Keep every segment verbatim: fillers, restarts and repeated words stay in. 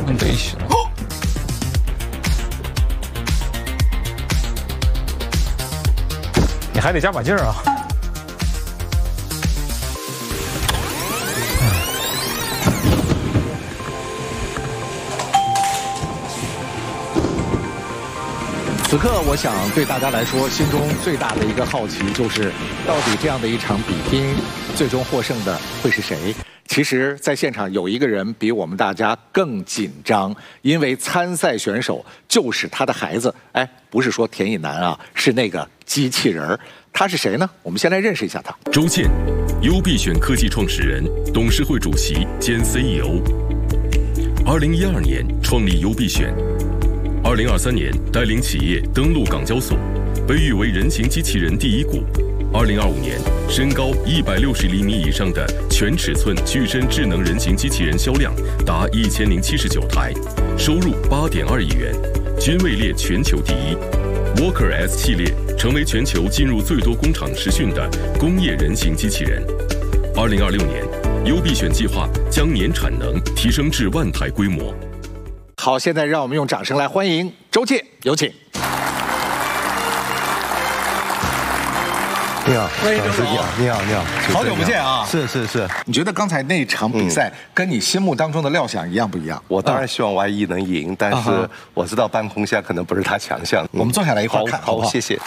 Foundation。你还得加把劲儿啊！ 此刻，我想对大家来说，心中最大的一个好奇就是，到底这样的一场比拼，最终获胜的会是谁？其实，在现场有一个人比我们大家更紧张，因为参赛选手就是他的孩子。哎，不是说田以南啊，是那个机器人儿。他是谁呢？我们先来认识一下他。 周健，优必选科技创始人、董事会主席兼 C E O。二零一二年创立优必选。二零二三年带领企业登陆港交所，被誉为人形机器人第一股。二零二五年，身高一百六十厘米以上的全尺寸具身智能人形机器人销量达一千零七十九台，收入八点二亿元，均位列全球第一。Walker S 系列成为全球进入最多工厂实训的工业人形机器人。二零二六年，优必选计划将年产能提升至万台规模。 好，现在让我们用掌声来欢迎周健，有请。 你好， 欢迎周总。 你好，你好，你好， 好久不见啊！ 是是是， 你觉得刚才那场比赛跟你心目当中的料想一样不一样？ 我当然希望 Y 一能赢，但是我知道半空下可能不是他强项。 我们坐下来一块看，好不好？ 谢谢。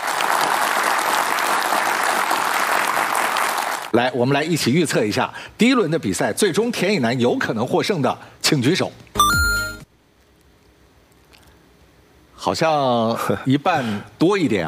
来，我们来一起预测一下第一轮的比赛，最终田以南有可能获胜的，请举手。好像一半多一点啊。